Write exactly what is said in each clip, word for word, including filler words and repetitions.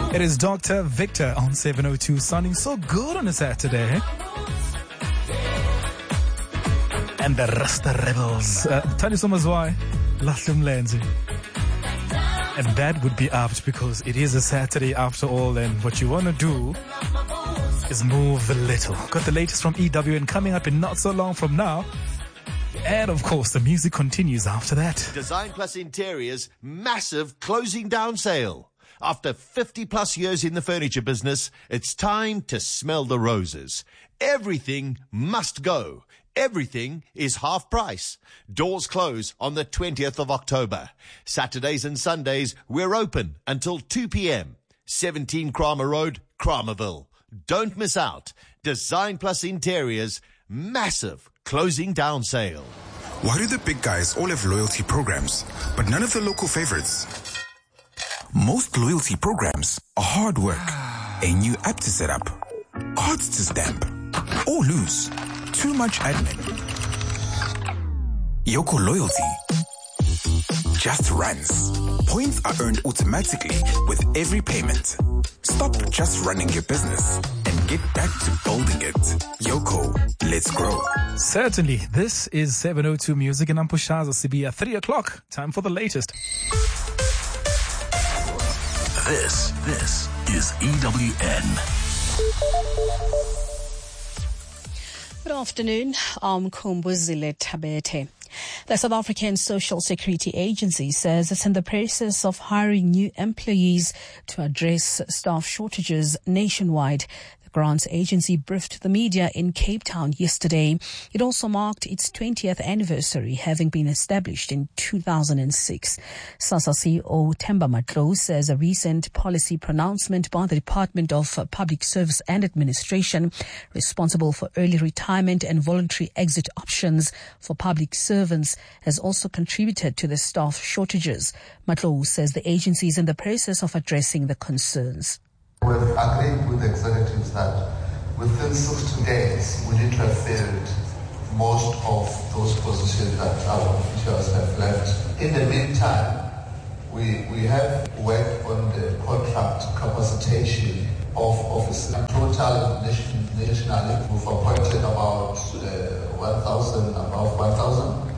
It is Doctor Victor on seven oh two, sounding so good on a Saturday. And the Rasta Rebels. Uh, Tani Somazwai, Lahlum Lenzi. And that would be apt because it is a Saturday after all, and what you want to do is move a little. Got the latest from E W N coming up in not so long from now. And of course, the music continues after that. Design Plus Interiors, massive closing down sale. After fifty plus years in the furniture business, it's time to smell the roses. Everything must go. Everything is half price. Doors close on the twentieth of October. Saturdays and Sundays, we're open until two p.m. seventeen Kramer Road, Kramerville. Don't miss out. Design Plus Interiors, massive closing down sale. Why do the big guys all have loyalty programs, but none of the local favorites? Most loyalty programs are hard work. A new app to set up, cards to stamp, or lose. Too much admin. Yoko Loyalty just runs. Points are earned automatically with every payment. Stop just running your business and get back to building it. Yoko, let's grow. Certainly. This is seven oh two Music and Ampushaza Sibi at three o'clock. Time for the latest. This, this is E W N. Good afternoon. I'm Kumbuzile Tabete. The South African Social Security Agency says it's in the process of hiring new employees to address staff shortages nationwide. The grants agency briefed the media in Cape Town yesterday. It also marked its twentieth anniversary, having been established in two thousand six. SASSA C E O Themba Matlow says a recent policy pronouncement by the Department of Public Service and Administration, responsible for early retirement and voluntary exit options for public servants, has also contributed to the staff shortages. Matlow says the agency is in the process of addressing the concerns. We've agreed with the executives that within sixty days we need to have filled most of those positions that our officials have left. In the meantime, we we have worked on the contract capacitation of officers. In total, nation, nationally, we've appointed about uh, one thousand, about one thousand.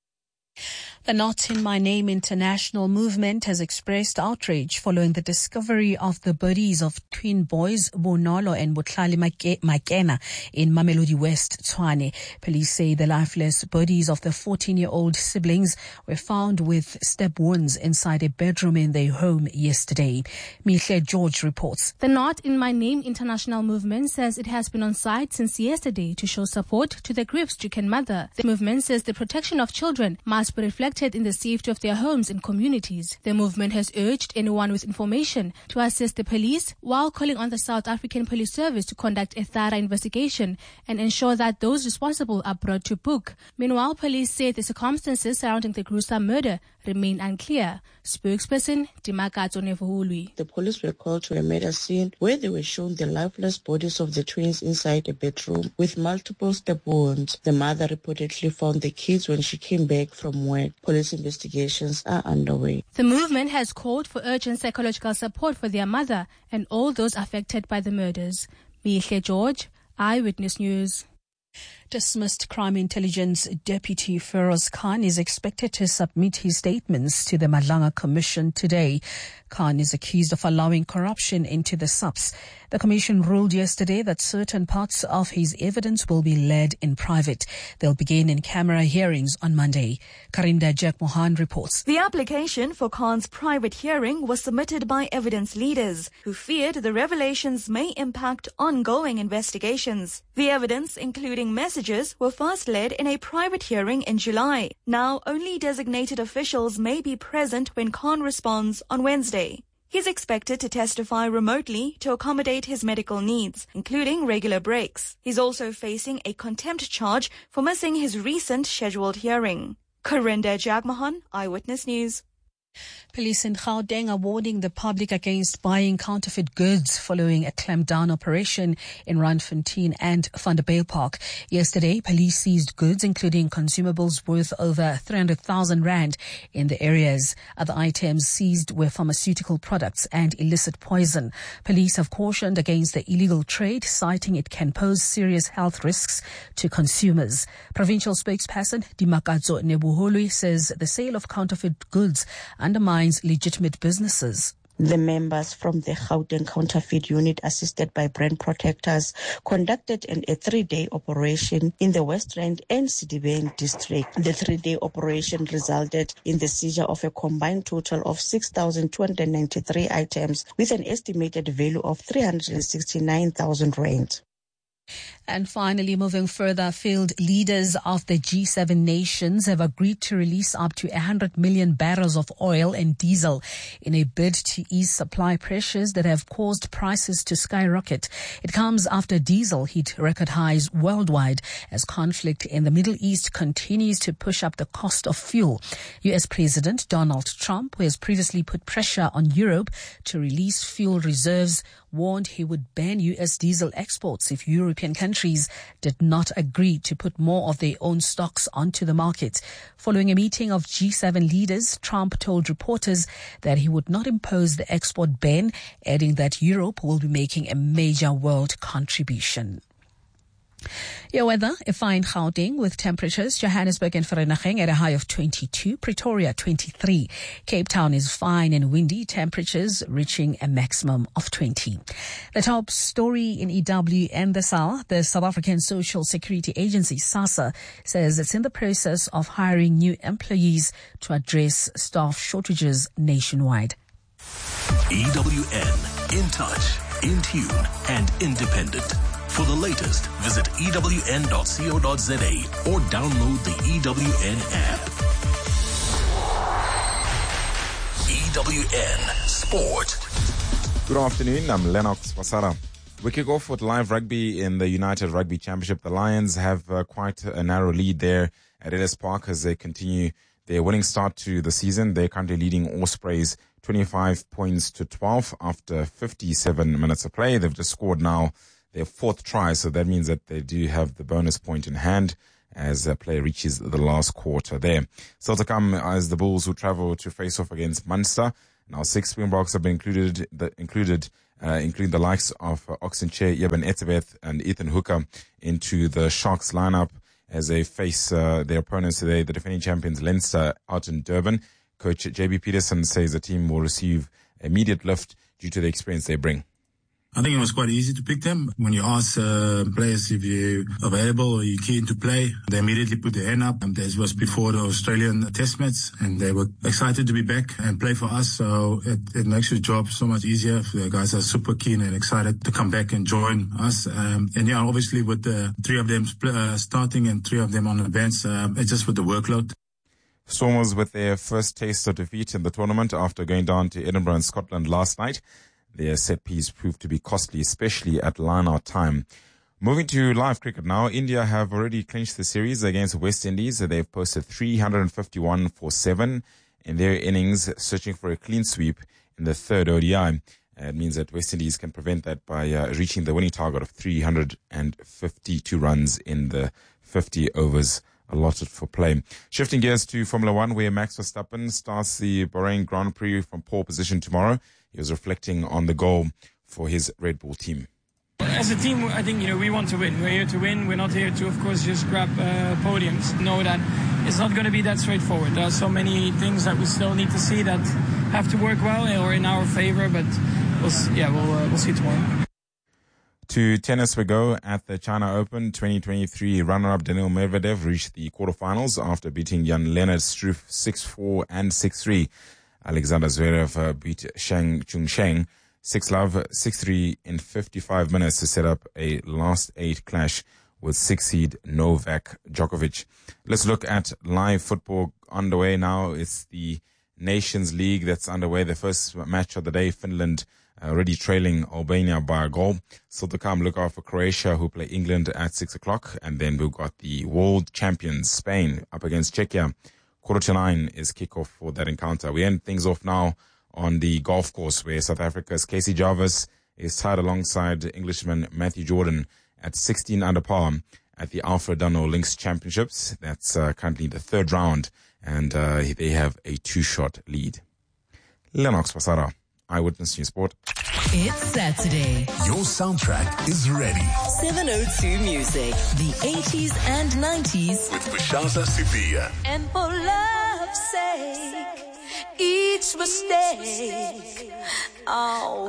The Not In My Name International movement has expressed outrage following the discovery of the bodies of twin boys Bonolo and Botlali Makena in Mamelodi West, Tshwane. Police say the lifeless bodies of the fourteen-year-old siblings were found with stab wounds inside a bedroom in their home yesterday. Mihle George reports. The Not In My Name International movement says it has been on site since yesterday to show support to the grief-stricken mother. The movement says the protection of children must be reflected in the safety of their homes and communities. The movement has urged anyone with information to assist the police, while calling on the South African Police Service to conduct a thorough investigation and ensure that those responsible are brought to book. Meanwhile, police say the circumstances surrounding the gruesome murder remain unclear. Spokesperson Dimakato Nevuhului. The police were called to a murder scene where they were shown the lifeless bodies of the twins inside a bedroom with multiple stab wounds. The mother reportedly found the kids when she came back from work. Police investigations are underway. The movement has called for urgent psychological support for their mother and all those affected by the murders. Mihle George, Eyewitness News. Dismissed Crime Intelligence Deputy Feroz Khan is expected to submit his statements to the Madlanga Commission today. Khan is accused of allowing corruption into the S A P S. The Commission ruled yesterday that certain parts of his evidence will be led in private. They'll begin in-camera hearings on Monday. Karinda Jack Mohan reports. The application for Khan's private hearing was submitted by evidence leaders who feared the revelations may impact ongoing investigations. The evidence, including messages, were first led in a private hearing in July. Now, only designated officials may be present when Khan responds on Wednesday. He's expected to testify remotely to accommodate his medical needs, including regular breaks. He's also facing a contempt charge for missing his recent scheduled hearing. Karinda Jagmohan, Eyewitness News. Police in Gauteng are warning the public against buying counterfeit goods following a clampdown operation in Randfontein and Vanderbijlpark. Yesterday, police seized goods including consumables worth over three hundred thousand rand in the areas. Other items seized were pharmaceutical products and illicit poison. Police have cautioned against the illegal trade, citing it can pose serious health risks to consumers. Provincial spokesperson Dimakatso Nebuholwe says the sale of counterfeit goods undermines legitimate businesses. The members from the Gauteng Counterfeit Unit, assisted by brand protectors, conducted an, a three-day operation in the West Rand and Sedibeng district. The three-day operation resulted in the seizure of a combined total of six thousand two hundred ninety-three items with an estimated value of three hundred sixty-nine thousand rand. And finally, moving further, field leaders of the G seven nations have agreed to release up to one hundred million barrels of oil and diesel in a bid to ease supply pressures that have caused prices to skyrocket. It comes after diesel hit record highs worldwide as conflict in the Middle East continues to push up the cost of fuel. U S President Donald Trump, who has previously put pressure on Europe to release fuel reserves, warned he would ban U S diesel exports if European countries did not agree to put more of their own stocks onto the market. Following a meeting of G seven leaders, Trump told reporters that he would not impose the export ban, adding that Europe will be making a major world contribution. Your weather, a fine Gauteng with temperatures, Johannesburg and Vereeniging at a high of twenty-two, Pretoria twenty-three. Cape Town is fine and windy, temperatures reaching a maximum of twenty. The top story in E W and the S A L, the South African Social Security Agency, SASSA, says it's in the process of hiring new employees to address staff shortages nationwide. E W N, in touch, in tune, and independent. For the latest, visit E W N dot co dot za or download the E W N app. E W N Sport. Good afternoon, I'm Lennox Wasara. We kick off with live rugby in the United Rugby Championship. The Lions have uh, quite a narrow lead there at Ellis Park as they continue their winning start to the season. They're currently leading Ospreys twenty-five points to twelve after fifty-seven minutes of play. They've just scored now their fourth try, so that means that they do have the bonus point in hand as the play reaches the last quarter there. Still to come as the Bulls who travel to face off against Munster. Now six Springboks have been included, the, included uh, including the likes of uh, Oxenche, Yeben Etzebeth and Ethan Hooker into the Sharks lineup as they face uh, their opponents today, the defending champions Leinster out in Durban. Coach J B Peterson says the team will receive immediate lift due to the experience they bring. I think it was quite easy to pick them. When you ask uh, players if you're available or you're keen to play, they immediately put their hand up. And this was before the Australian test match, and they were excited to be back and play for us. So it, it makes the job so much easier. The guys are super keen and excited to come back and join us. Um, and yeah, obviously with the three of them uh, starting and three of them on the bench, um, it's just with the workload. Stormers with their first taste of defeat in the tournament after going down to Edinburgh in Scotland last night. Their set piece proved to be costly, especially at line-out time. Moving to live cricket now, India have already clinched the series against West Indies. They've posted three hundred fifty-one for seven in their innings, searching for a clean sweep in the third O D I. It means that West Indies can prevent that by uh, reaching the winning target of three hundred fifty-two runs in the fifty overs allotted for play. Shifting gears to Formula One, where Max Verstappen starts the Bahrain Grand Prix from pole position tomorrow. He was reflecting on the goal for his Red Bull team. As a team, I think, you know, we want to win. We're here to win. We're not here to, of course, just grab uh, podiums. Know that it's not going to be that straightforward. There are so many things that we still need to see that have to work well or in our favor, but we'll, yeah, we'll, uh, we'll see tomorrow. To tennis we go. At the China Open twenty twenty-three, runner-up Daniil Medvedev reached the quarterfinals after beating Jan-Lennard Struff six four and six three. Alexander Zverev uh, beat Shang Chunsheng six love, six three in fifty-five minutes to set up a last eight clash with six seed Novak Djokovic. Let's look at live football underway now. It's the Nations League that's underway. The first match of the day, Finland already trailing Albania by a goal. Still to come, look out for Croatia, who play England at six o'clock. And then we've got the world champions, Spain, up against Czechia Quarter to nine is kickoff for that encounter. We end things off now on the golf course where South Africa's Casey Jarvis is tied alongside Englishman Matthew Jordan at sixteen under par at the Alfred Dunhill Links Championships. That's uh, currently the third round, and uh, they have a two-shot lead. Lennox Pasara, Eyewitness News Sport. It's Saturday. Your soundtrack is ready. seven oh two Music, the eighties and nineties. With Bashasa Sipia. And for love's sake, each mistake, oh.